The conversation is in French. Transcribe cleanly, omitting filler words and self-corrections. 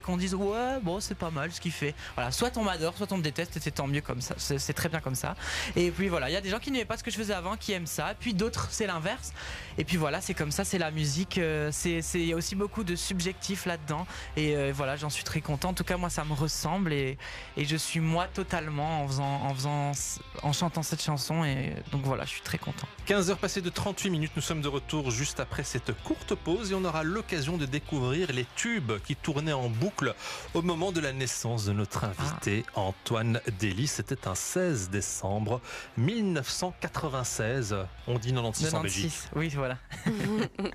Qu'on dise ouais bon c'est pas mal ce qu'il fait, voilà, soit on m'adore soit on me déteste et c'est tant mieux comme ça, c'est très bien comme ça. Et puis voilà, il y a des gens qui n'aimaient pas ce que je faisais avant qui aiment ça, puis d'autres c'est l'inverse, et puis voilà, c'est comme ça, c'est la musique, il y a aussi beaucoup de subjectif là-dedans, et voilà, j'en suis très content. En tout cas moi ça me ressemble, et je suis moi totalement en chantant cette chanson, et donc voilà, je suis très content. 15h passées de 38 minutes, nous sommes de retour juste après cette courte pause et on aura l'occasion de découvrir les tubes qui tournaient en boucle au moment de la naissance de notre invité Antoine Dély. C'était un 16 décembre 1996. On dit 96 en Belgique. Oui, voilà.